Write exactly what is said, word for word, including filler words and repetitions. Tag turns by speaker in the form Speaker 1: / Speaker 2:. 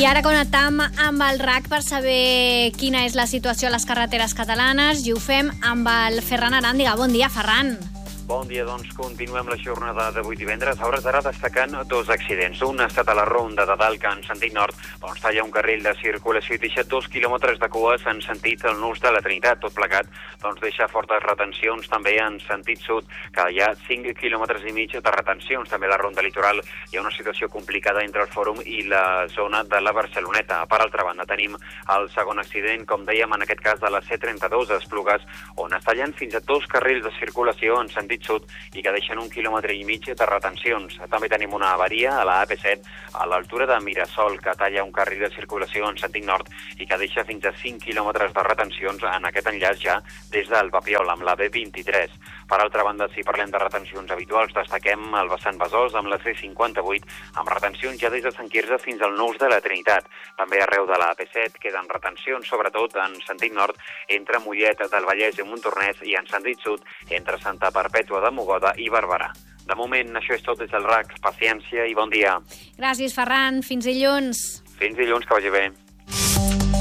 Speaker 1: I ara connectam amb el R A C per saber quina és la situació a les carreteres catalanes i ho fem amb el Ferran Aràndiga. Bon dia, Ferran.
Speaker 2: Bon dia, doncs continuem la jornada d'avui divendres. A hores d'ara destacant dos accidents. Un ha estat a la ronda de dalt, que en sentit nord doncs, talla un carril de circulació i deixa dos quilòmetres de cues en sentit el nus de la Trinitat. Tot plegat doncs, deixa fortes retencions també en sentit sud, que hi ha cinc quilòmetres i mig de retencions. També a la ronda litoral hi ha una situació complicada entre el Fòrum i la zona de la Barceloneta. Per altra banda, tenim el segon accident, com dèiem, en aquest cas de la C trenta-dos a Esplugues, on es tallen fins a dos carrils de circulació en sentit sud i que deixen un quilòmetre i mig de retencions. També tenim una avaria a la A P set a l'altura de Mirasol, que talla un carril de circulació en sentit nord i que deixa fins a cinc quilòmetres de retencions en aquest enllaç ja des del Papiol, amb la B vint-i-tres. Per altra banda, si parlem de retencions habituals, destaquem el vessant Besòs amb la C cinquanta-vuit, amb retencions ja des de Sant Quirze fins al nus de la Trinitat. També arreu de la A P set queden retencions, sobretot en sentit nord, entre Mollet del Vallès i Montornès, i en sentit sud, entre Santa Perpètua de Mogoda i Barberà. De moment, això és tot des del R A C. Paciència i bon dia.
Speaker 1: Gràcies, Ferran. Fins dilluns.
Speaker 2: Fins dilluns, que vagi bé.